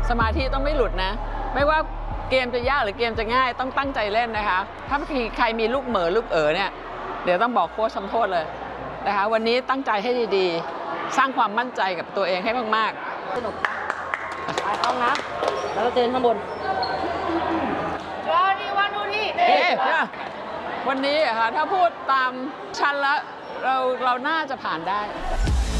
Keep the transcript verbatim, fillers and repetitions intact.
สมาธิต้องไม่หลุดนะไม่ว่าเกมจะยากหรือเกมจะง่ายต้องตั้งใจเล่นนะคะถ้าใครมีลูกเหม่อลูกเอ๋อเนี่ยเดี๋ยวต้องบอกโค้ชทำโทษเลยนะคะวันนี้ตั้งใจให้ดีๆสร้างความมั่นใจกับตัวเองให้มากๆสนุกไปห้องน้ำแล้วก็เจอข้างบนรอดีวันดูที่เอ๊ะวันนี้ค่ะถ้าพูดตามชั้นแล้วเราเราน่าจะผ่านได้